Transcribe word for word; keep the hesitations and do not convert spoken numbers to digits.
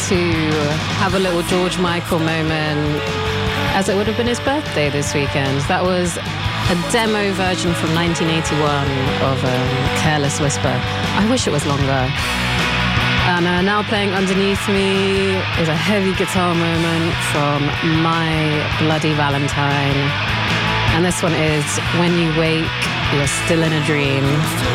to have a little George Michael moment, as it would have been his birthday this weekend. That was a demo version from nineteen eighty-one of um, Careless Whisper. I wish it was longer. And uh, now playing underneath me is a heavy guitar moment from My Bloody Valentine. And this one is When You Wake, You're Still in a Dream.